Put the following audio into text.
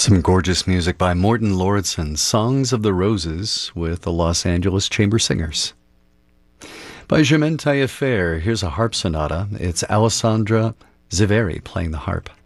Some gorgeous music by Morton Lauridsen, Songs of the Roses with the Los Angeles Chamber Singers. By Germaine Taillefer, here's a harp sonata. It's Alessandra Ziveri playing the harp.